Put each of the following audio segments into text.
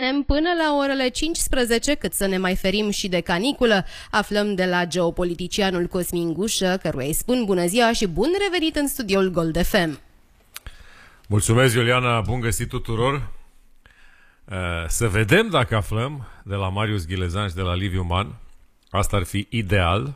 ținem până la orele 15, cât să ne mai ferim și de caniculă. Aflăm de la geopoliticianul Cosmin Gușă, căruia îi spun bună ziua și bun revenit în studioul Gold FM. Mulțumesc, Iuliana, bun găsit tuturor. Să vedem dacă aflăm de la Marius Ghilezan și de la Liviu Man. Asta ar fi ideal.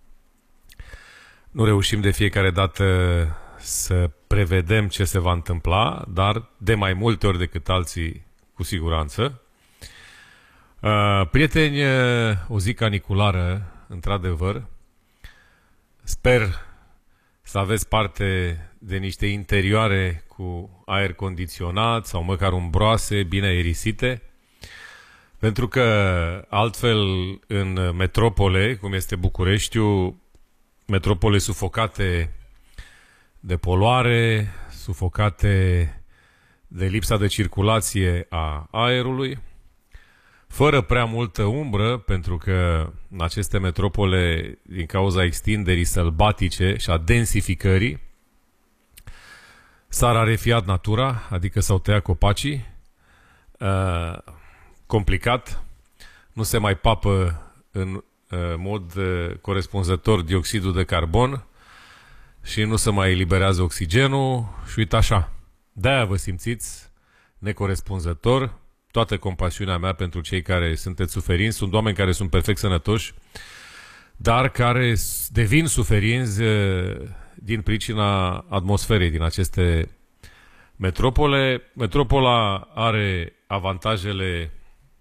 Nu reușim de fiecare dată să prevedem ce se va întâmpla, dar de mai multe ori decât alții, cu siguranță. Prieteni, o zi caniculară, într-adevăr. Sper să aveți parte de niște interioare cu aer condiționat sau măcar umbroase, bine aerisite, pentru că altfel în metropole, cum este Bucureștiul, metropole sufocate de poluare, sufocate de lipsa de circulație a aerului, fără prea multă umbră, pentru că în aceste metropole, din cauza extinderii sălbatice și a densificării, s-a rarefiat natura, adică s-au tăiat copacii, complicat, nu se mai papă în mod corespunzător dioxidul de carbon și nu se mai eliberează oxigenul și uite așa. De-aia vă simțiți necorespunzător. Toată compasiunea mea pentru cei care sunteți suferinți. Sunt oameni care sunt perfect sănătoși, dar care devin suferinți din pricina atmosferei din aceste metropole. Metropola are avantajele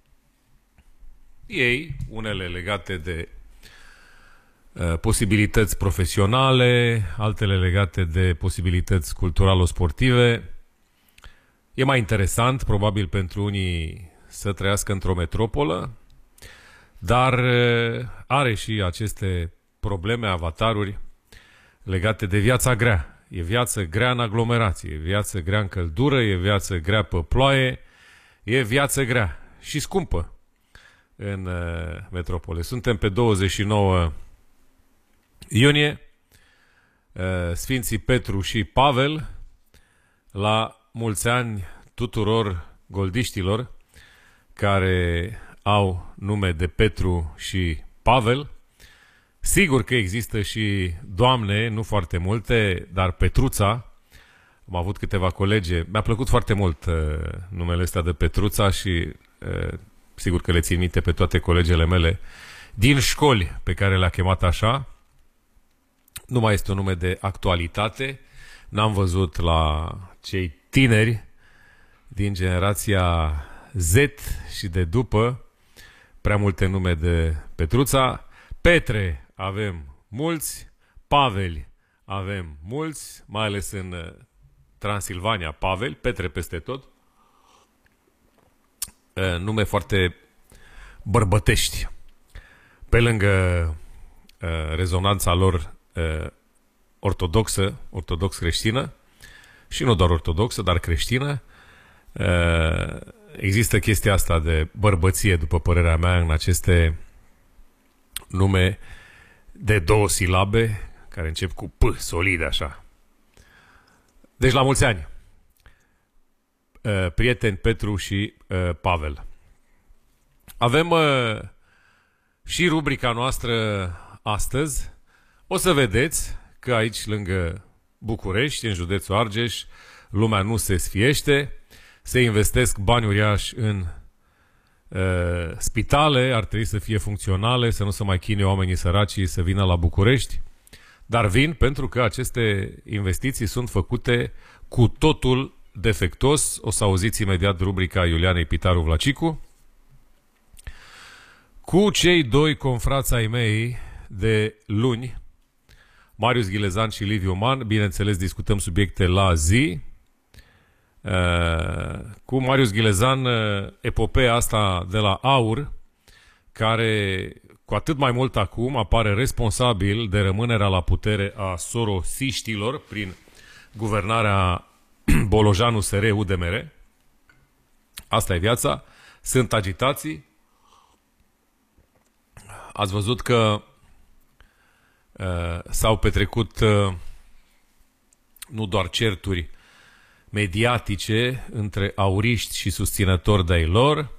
ei, unele legate de posibilități profesionale, altele legate de posibilități culturalo-sportive. E mai interesant, probabil pentru unii, să trăiască într-o metropolă, dar are și aceste probleme, avataruri legate de viața grea. E viață grea în aglomerație, e viață grea în căldură, e viață grea pe ploaie, e viață grea și scumpă în metropole. Suntem pe 29 iunie, Sfinții Petru și Pavel, la mulți ani tuturor goldiștilor care au nume de Petru și Pavel. Sigur că există și doamne, nu foarte multe, dar Petruța, am avut câteva colege, mi-a plăcut foarte mult numele ăsta de Petruța și sigur că le țin minte pe toate colegele mele din școli pe care le-a chemat așa. Nu mai este un nume de actualitate. N-am văzut la cei tineri din generația Z și de după prea multe nume de Petruța. Petre avem mulți, Paveli avem mulți, mai ales în Transilvania, Pavel, Petre peste tot. Nume foarte bărbătești. Pe lângă rezonanța lor ortodox-creștină, și nu doar ortodoxă, dar creștină, există chestia asta de bărbăție, după părerea mea, în aceste nume de două silabe, care încep cu P, solide, așa. Deci, la mulți ani, prieteni Petru și Pavel. Avem și rubrica noastră astăzi. O să vedeți că aici, lângă București, în județul Argeș, lumea nu se sfiește, se investesc bani uriași în spitale, ar trebui să fie funcționale, să nu se mai chinuie oamenii săraci să vină la București, dar vin pentru că aceste investiții sunt făcute cu totul defectos. O să auziți imediat rubrica Iulianei Pitaru Vlacicu cu cei doi confrați ai mei de luni, Marius Ghilezan și Liviu Man. Bineînțeles, discutăm subiecte la zi. Cu Marius Ghilezan, epopeea asta de la AUR, care cu atât mai mult acum apare responsabil de rămânerea la putere a sorosiștilor prin guvernarea Bolojanu SR-UDMR. Asta e viața. Sunt agitații. Ați văzut că s-au petrecut nu doar certuri mediatice între auriști și susținători de-ai lor,